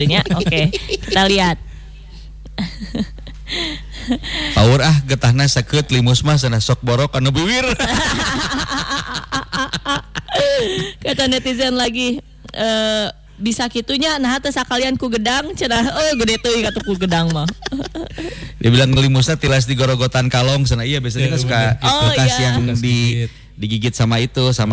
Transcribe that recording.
ya. Oke, kita lihat. Power getahna sakeut limus mah sana sok borok anu bibir. Kata netizen lagi bisa kitunya nah teh sakalian ku gedang cenah gede teuing atuh ku gedang mah. Dia bilang limusna tilas digorogotan kalong sana. Iya biasanya kan suka bekas yang digigit sama itu sama